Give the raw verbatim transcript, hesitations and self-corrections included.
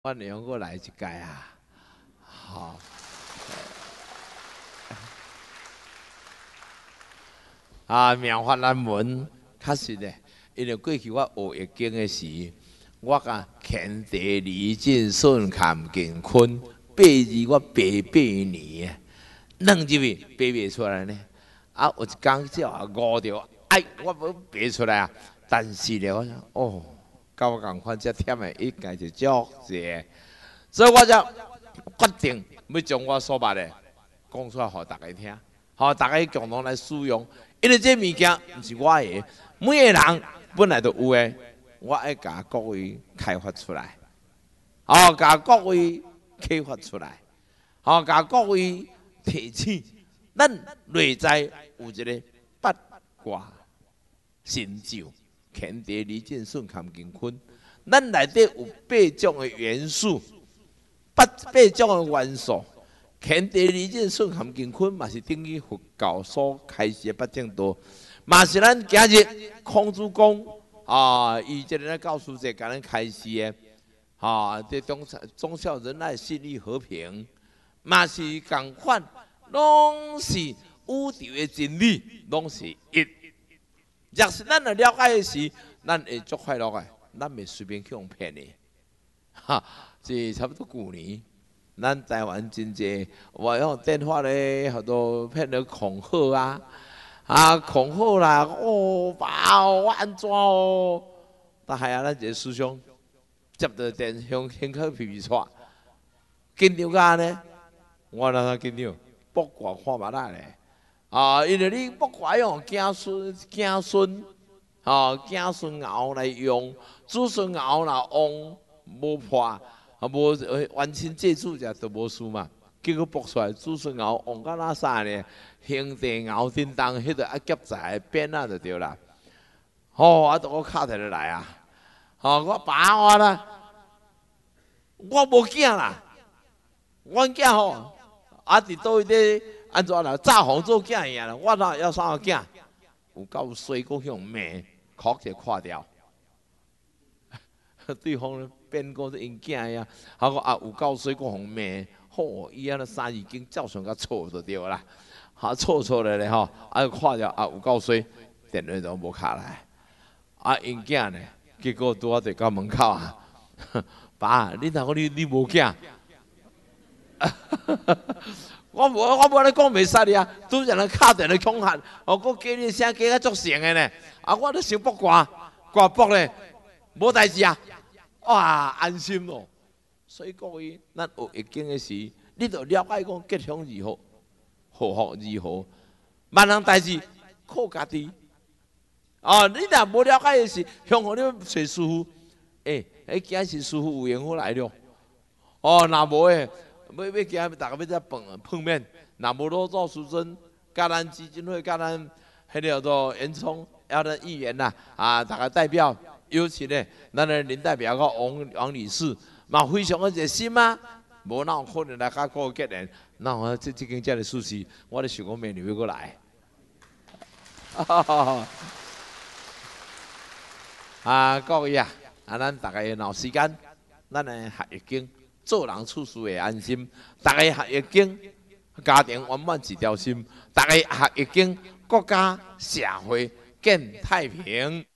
我两个来一届啊，好、啊，妙法难闻，确实咧，因为过去我学易经的时，我甲乾地离尽顺坎乾坤八字我背八年，弄入去背袂出来呢。啊，有一天只啊悟着，哎，我要背出来啊，但是咧，我想哦，甲我共款，遮忝的应该是足济。所以我才决定要将我所捌的讲出来，互大家听，互大家共同来使用。因为这物件毋是我的，每个人本来就有的，我爱甲各位开发出来，哦，甲各位开发出来，哦，甲各位提醒，咱内在有一个八卦神咒，乾地离尽顺坎乾坤，咱内底有八种的元素。八八种的元素，乾地离尽顺坎乾坤，嘛是等于佛教所开始的八正道，嘛是咱今日孔子讲啊，伊这个咧教师节甲咱开始的，啊，这忠忠孝仁爱信义和平，嘛是共款，拢是宇宙的真理，拢是一。若是咱来了解的时，咱会足快乐的，咱袂随便去用骗的，哈。是差不多旧年，咱台湾真济，我用电话咧，好多骗了恐吓啊，啊恐吓啦，哦，爸哦，我安怎哦？但系啊，咱一个师兄接到电向胸口皮皮喘，紧张个呢，我让他紧张，八卦看目仔咧，啊，因为你八卦用子孙子孙，啊子孙后来用，子孙后来旺无破。啊，无完全借助者都无输嘛，结果博出来子孙熬旺到哪啥呢？兄弟熬叮当，迄个啊夹在边啊就对啦。吼、哦，啊，我卡起来啊！吼、哦，我爸我啦，我无囝啦，阮囝吼，啊伫倒位咧安怎啦？炸红做囝样啦，我哪要啥个囝？有够衰，个向骂，哭者垮掉。对方咧变讲是因囝呀，啊个啊有够水个互骂，吼伊安尼三字经照常甲错就对啦，哈错错咧咧吼，啊看着啊有够水，电话都无卡来，啊因囝呢，结果拄啊伫到门口啊，爸，你若讲你你无囝，我无我无咧讲袂使你啊，拄则咧敲电咧恐吓，哦个叫你声加较足成的呢，啊我咧想卜卦，卦卜咧无代志啊。哇，安心咯！所以各位，咱学易经的时，你着了解讲吉祥如何，祸福如何，万样代志靠家己。哦，你若无了解的时，向互你找师傅，诶、欸，迄今是师傅有缘好来了。哦，若无诶，要要今大家要再碰碰面，若无罗做师尊，甲咱基金会，甲咱迄叫做严聪，要咱议员呐，啊，大家代表。尤其呢，咱的林代表个王王女士，嘛非常的热心啊，无哪有可能来甲个结连，那我这这间遮个事情，我咧想讲明年要过来。啊，各位啊，啊，咱大家闹时间，咱来学易经，做人处事会安心。大家学易经，家庭圆满一条心；大家学易经，国家社会更太平。